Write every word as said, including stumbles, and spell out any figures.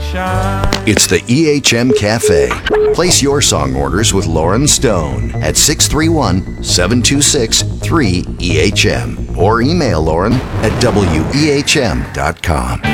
shine. It's the E H M Cafe. Place your song orders with Lauren Stone at six three one, seven two six, three E H M or email Lauren at W E H M dot com.